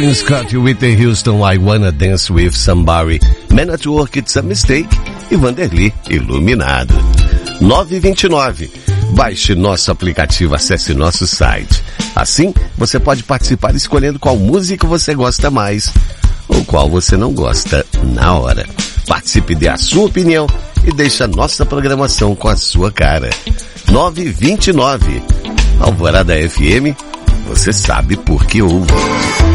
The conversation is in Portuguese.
Travis Scott e Whitney Houston, I Wanna Dance With Somebody, Man at Work, It's a Mistake e Vanderly, Iluminado. 9h29. Baixe nosso aplicativo, acesse nosso site. Assim, você pode participar escolhendo qual música você gosta mais ou qual você não gosta na hora. Participe, dê a sua opinião e deixe a nossa programação com a sua cara. 9h29. Alvorada FM, você sabe por que ouve.